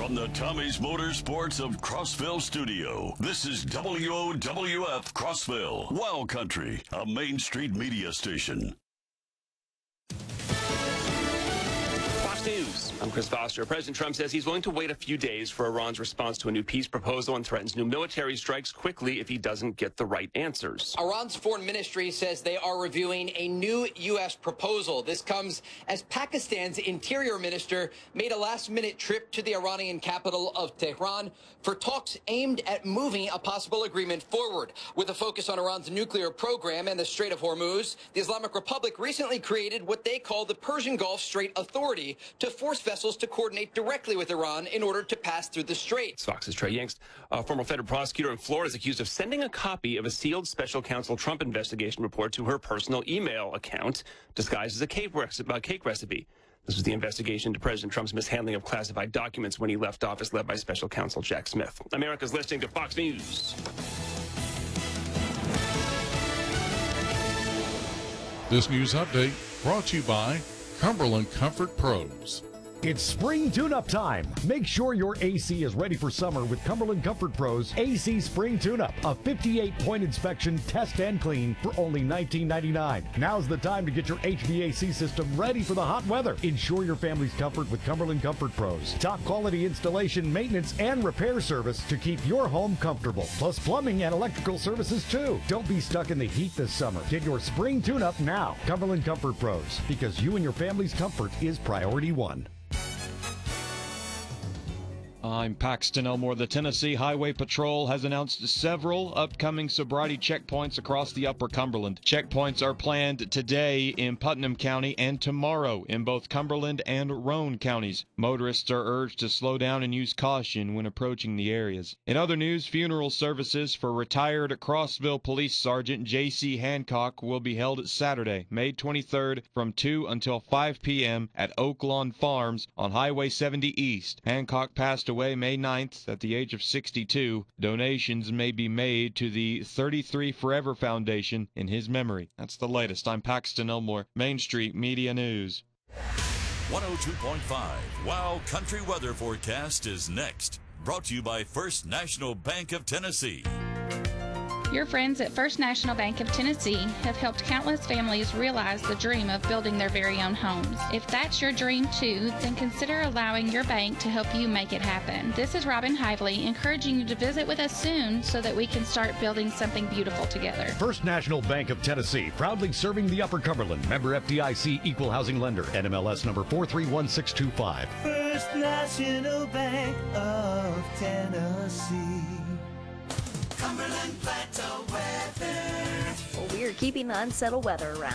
From the Tommy's Motorsports of Crossville studio, this is WOWF Crossville, Wild Country, a Main Street media station. Fox News. I'm Chris Foster. President Trump says he's willing to wait a few days for Iran's response to a new peace proposal and threatens new military strikes quickly if he doesn't get the right answers. Iran's foreign ministry says they are reviewing a new U.S. proposal. This comes as Pakistan's interior minister made a last-minute trip to the Iranian capital of Tehran for talks aimed at moving a possible agreement forward. With a focus on Iran's nuclear program and the Strait of Hormuz, the Islamic Republic recently created what they call the Persian Gulf Strait Authority to force vessels to coordinate directly with Iran in order to pass through the strait. Fox's Trey Yingst, a former federal prosecutor in Florida, is accused of sending a copy of a sealed special counsel Trump investigation report to her personal email account, disguised as a cake recipe. This was the investigation into President Trump's mishandling of classified documents when he left office, led by special counsel Jack Smith. America's listening to Fox News. This news update brought to you by Cumberland Comfort Pros. It's spring tune-up time. Make sure your AC is ready for summer with Cumberland Comfort Pros AC Spring Tune-Up. A 58-point inspection, test and clean for only $19.99. Now's the time to get your HVAC system ready for the hot weather. Ensure your family's comfort with Cumberland Comfort Pros. Top quality installation, maintenance, and repair service to keep your home comfortable. Plus plumbing and electrical services too. Don't be stuck in the heat this summer. Get your spring tune-up now. Cumberland Comfort Pros, because you and your family's comfort is priority one. I'm Paxton Elmore. The Tennessee Highway Patrol has announced several upcoming sobriety checkpoints across the Upper Cumberland. Checkpoints are planned today in Putnam County and tomorrow in both Cumberland and Roane counties. Motorists are urged to slow down and use caution when approaching the areas. In other news, funeral services for retired Crossville Police Sergeant J.C. Hancock will be held Saturday, May 23rd from 2 until 5 p.m. at Oak Lawn Farms on Highway 70 East. Hancock passed away May 9th at the age of 62. Donations may be made to the 33 Forever Foundation in his memory. That's the latest. I'm Paxton Elmore, Main Street Media News. 102.5 Wild Country Weather Forecast is next. Brought to you by First National Bank of Tennessee. Your friends at First National Bank of Tennessee have helped countless families realize the dream of building their very own homes. If that's your dream too, then consider allowing your bank to help you make it happen. This is Robin Hively encouraging you to visit with us soon so that we can start building something beautiful together. First National Bank of Tennessee, proudly serving the Upper Cumberland. Member FDIC, equal housing lender. NMLS number 431625. First National Bank of Tennessee. Cumberland Plateau weather. Well, we are keeping the unsettled weather around.